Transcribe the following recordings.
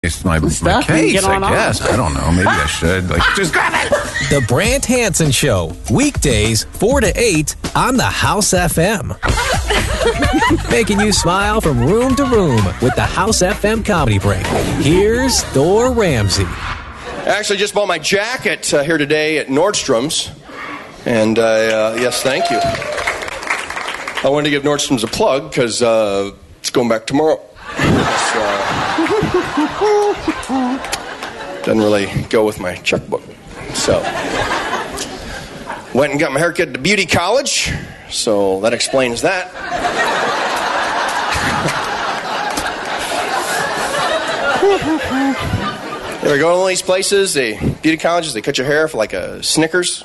It's my case, I guess. I don't know. Maybe I should. Just grab it. The Brant Hansen Show. Weekdays, 4 to 8 on the House FM. Making you smile from room to room with the House FM Comedy Break. Here's Thor Ramsey. I actually just bought my jacket here today at Nordstrom's. And, yes, thank you. I wanted to give Nordstrom's a plug because it's going back tomorrow. Doesn't really go with my checkbook. So, went and got my haircut at the beauty college. So that explains that. You ever go to one of these places, the beauty colleges, they cut your hair for like a Snickers?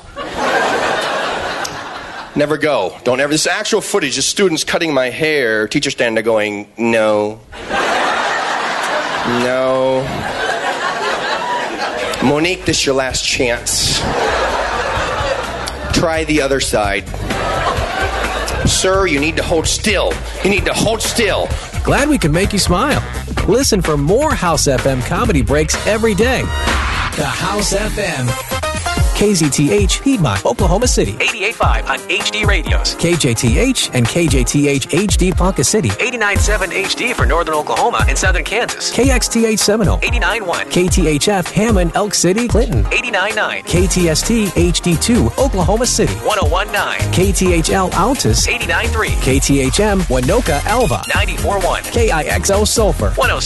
Never go. Don't ever. This is actual footage of students cutting my hair. Teacher standing there going, no. No. Monique, this is your last chance. Try the other side. Sir, you need to hold still. You need to hold still. Glad we can make you smile. Listen for more House FM comedy breaks every day. The House FM. KZTH, Piedmont, Oklahoma City. 88.5 on HD radios. KJTH and KJTH HD Ponca City. 89.7 HD for Northern Oklahoma and Southern Kansas. KXTH Seminole. 89.1. KTHF Hammond, Elk City, Clinton. 89.9. KTST HD2, Oklahoma City. 101.9. KTHL Altus. 89.3. KTHM Winoka Alva. 94.1. KIXO Sulphur. 106.